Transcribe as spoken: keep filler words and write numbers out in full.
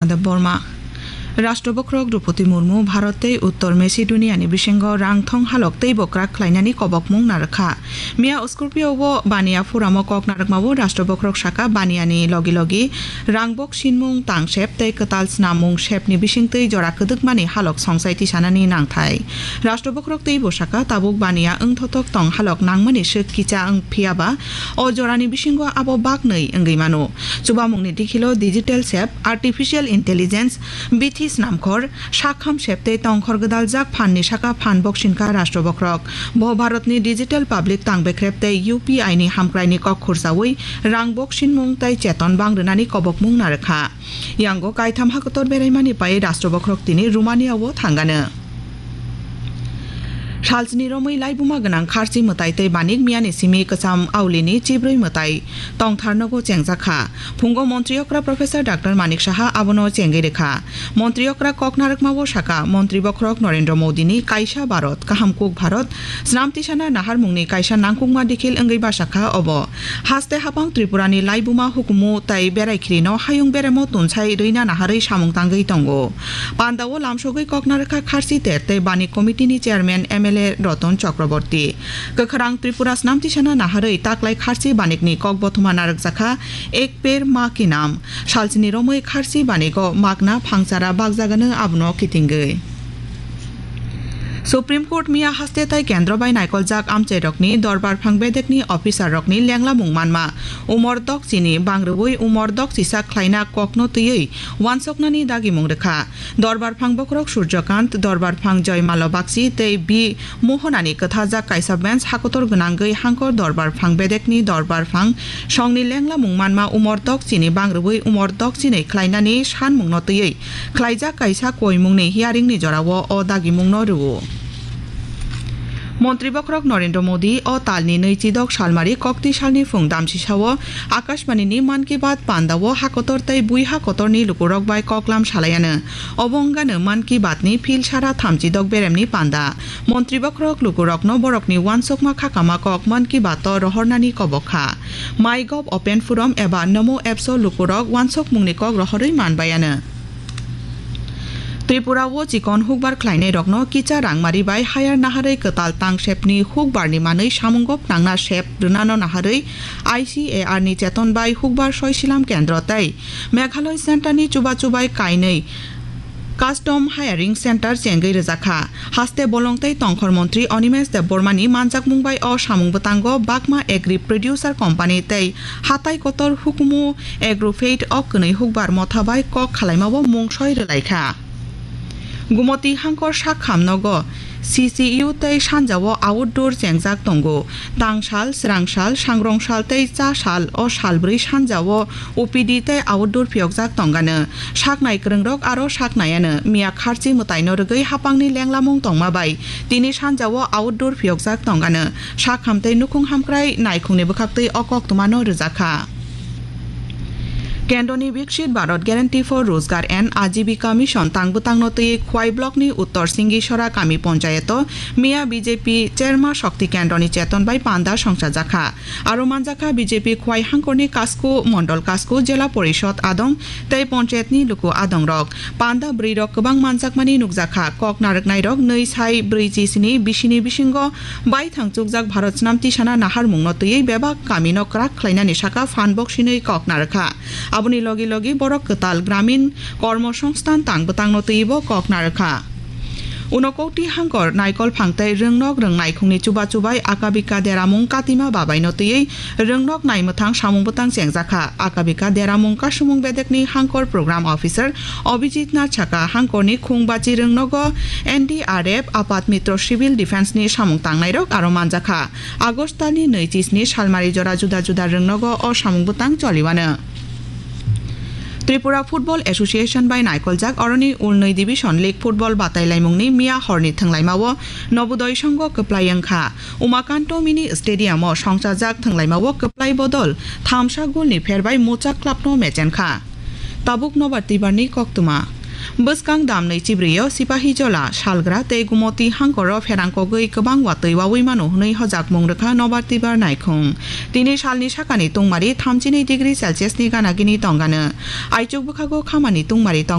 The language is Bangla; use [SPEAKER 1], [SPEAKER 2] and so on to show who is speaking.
[SPEAKER 1] Bangladesh Burma রাষ্ট্রবক্রক দ্রৌপদী মুর্মু ভারতে উত্তর মেসিডোনিয়ানি বিসঙ্গ রাংথং হালক তৈ বকরাক খ্লাইনানি কবকমুং নারখা মিয়া স্করপিও বানিয়া ফুরামো কক নারকমাবো রাষ্ট্রবক্রক শাখা বানিয়ানি লগি লগি রাংবক সিনমুং তাংশেপ তৈ কতাল স্নামুং শেপনি বিসিং তৈ জরা কদকমানি হালক সংসাইতি সানানি নাংথাই রাষ্ট্রবক্রক তৈ বসাকা তাবুক বানিয়া ওংথতক তং হালক নাংমানি সক কিচা ওং ফিয়াবা ও জরানি বিসঙ্গ আবো বাকनै ওংগৈমানো চুবামুংনি দিখিলো digital shape artificial intelligence Bithi নামখর শাখাম সেপ্তে তংখর গদাল জাক ফাননি শাখা ফান বক্সিনকা রাষ্ট্রবক্রক ব ভারতনি ডিজিটাল পাবলিক তাংবেখ্রেপ্তে ইউপিআই নি হামক্রাইনি কক খুরসাউই রাং বক্সিন মুং তাই চেতন বাংরনানি কবক মুং নারখা ইয়াঙ্গো কাইথাম হাকতর বেরাইমানি পাই রাষ্ট্রবক্রক তিনি রুমানিয়াও থাঙ্গানো সালসনি রमै लाइबुमा गनां खारसि मताइ तै बानिक मियानि सिमि कसाम आवलिनि चिब्रै मताइ तंथारनगो चेंगजाखा फुंगो मन्त्रियकरा प्रोफेसर डाक्टर मानिक साहा आबनो चेंगै रेखा मन्त्रियकरा ककनारकमावो शाखा मन्त्रि बख्रक नरेन्द्र मोदीनि काइसा भारत काहामकुक भारत स्नामतिसाना नाहार मुंनि काइसा नांकुकमा दिखिल ओंगैबा शाखा अब हास्ते हापां त्रिपुरानि लाइबुमा हुकुमु तै बेरायखिरिनो हायुं बेरेमो तुनसाइ रैना नाहारै सामुं तांगै तंगो पान्दावो लामसगै ककनारका खारसि तेर तै Banik कमिटिनि chairman M L A रतन चक्रवर्ती कखरां त्रिपुरा स्नामतिसाना नाहारै ताकलाय खारसि बानिकनि कक बथमा नारकजाखा एक पेर मा की नाम सालसिनि रमै खारसि बानिको मागना फांसारा बागजागानो आबनो किथिंगै सुप्रीम कोर्ट मिया हास्ते ताई केंद्र बाय नायकल जाक आमचे रकनी दरबार फांगबेदेकनी अफिसार रकनी लेंगला मुंगमानमा उमर दक चिनी बांग्रबुई उमर दक चिसा ख्लाइना ककनो तयै वानसकनानि दागि मुंगरेखा दरबार फांबक्रक सूर्यकांत दरबार फां जयमाल बाक्सि तै बि मोहनानि कथा जाक काइसा बेन्स हाकतर गनांगै हांकर दरबार फांबेदेकनी दरबार फां संनि लेंगला मुंगमानमा उमर दक चिनी बांग्रबुई उमर दक चिनै ख्लाइनानि सान मुंगनो तयै ख्लाइजा काइसा कय मुंगनि हियारिंनि जरावो अ दागि मुंगनो रुवो मन्त्री बख्रक नरेन्द्र मोदी ओ तालनि नैजिदक सालमारि कक्ति सालनि फुं दामसिसावो आकाशबाणीनि मान की बात पान्दावो हाकतर तै बुइ हाकतरनि लुकुरक बाय ककलाम सालायानो अबंगानो मान की बातनि फिल सारा थामजिदक बेरेमनि पान्दा मन्त्री बख्रक लुकुरकनो बरकनि वानसकमा खाखामा कक मान की बात रहरनानि कबखा माइ गभ ओपेन फोरम एबा नमो एप्स लुकुरक वानसक मुंनि कक रहरै मानबायानो त्रिपुरा वो चिकन हुकबार ख्लाइनाय रकनो किचा रांमारि बाय हायार नाहारै कताल तांशेपनि हुकबारनि मानै सामुंगप नांना शेप रुनानो नाहारै आईसीएआर नि चेतन बाय हुकबार सयसिलाम केन्द्र तै मेघालय सेन्टारनि चुबा चुबाय काइनै कास्टम हायारिं सेन्टार चेंगै रजाखा हास्ते बलंतै तंखर मंत्री अनिमेश देबबर्मानि मानजाक मुंबाय अ सामुंबतांगो बागमा एग्री प्रोड्यूसर कम्पानी तै हाताय कतर हुकुमु एग्रोफेट अ कनै हुकबार मथाबाय कक खालायमाबो मुंसय रलायखा गुमती हांकर साखामनगो सीसीयू तै सानजावो आउटडोर चेंगजाक तंगो तांसाल स्रांसाल सांग्रंसाल तै चासाल अ सालब्रै सानजावो ओपीडी तै आउटडोर फियकजाक तंगानो साकनाय करंरक आरो साकनायानो मिया खारसि मतायनो रगै हापांनि लेंलामुं तंमाबाय दिनै सानजावो आउटडोर फियकजाक तंगानो साखामतै नुखुं हामक्राय नायखुंनि बखाक्तै अकक तुमानो रजाखा केंद्रनि विकसित भारत ग्यारेंटी फर रोजगार एंड आजीविका मिशन तांगबुतांगनो तयै खवाई ब्लकनि उत्तर सिंगिसरा कामी पंचायत मिया बीजेपी चेरमा शक्ति केंद्रनि चेतन बाय पांदा संसार जाखा आरो मानजाखा बीजेपी खवाई हांकरनि कास्को मंडल कास्को जिला परिषद आदं तै पंचायतनि लुकु आदं रक पांदा ब्रै रक गोबां मानजाकमानि नुकजाखा कक नारकनाय रक नै साइ ब्रैजिस्नि बिसिनि बिसिंग बाय थांचुकजाक भारत स्नामति साना नाहार मुंगनो तयै बेबा कामिनो क्राक ख्लाइनानि साखा फानबक्सिनै कक नारखा आबुनि लगे लगे बरक कताल ग्रामीण कर्मसंस्थान तांबतांगनो तैबो कक नारखा उनकौटी हांकर नायकल फांगतै रोंनक रोंनाय खुंनि चुबा चुबाय आकाबिका देरामुं कातिमा बाबायनो तयै रोंनक नायमथां सामुंबतां चेंगजाखा आकाबिका देरामुं कासुमुं बेदेकनि हांकर प्रोग्राम अफिसार अभिजित नाथ छाका हांकरनि खुंबाची रोंनगो एनडीआरएफ आपात मित्र सिविल डिफेन्सनि सामुं तांनायरक आरो मानजाखा आगस्टनि नैजिस्नि सालमारि जरा जुदा जुदा रोंनगो अ सामुंबतां चलिवानो त्रिपुरा फुटबल एसोसिएशन बाय नायकलजाक अरनि उलनै डिविजन लीग फुटबल बातायलायमुंनि मिया हरनि थंलायमावो नवोदय संघ कप्लायंखा उमाकान्त मिनि स्टेडियामाव संसाजाक थंलायमावो कप्लाय बदल थामसा गोलनि फेरबाय मोचा क्लाबनो मेचेनखा ताबुक नबारतिबारनि कक्तुमा बसकां दाम नैजिब्रैयाव सिपाही जला सालग्रा तै गुमति हांकर फेरांकगै गोबां वातै वावै मानो नै हजाक मुंरोखा नबारतिबार नायखुं दिनै सालनि साखानि तुंमारि थामजिनै डिग्री सेलसियासनि गानागिनि तंगानो आइचुक बुखागो खामानि तुंमारि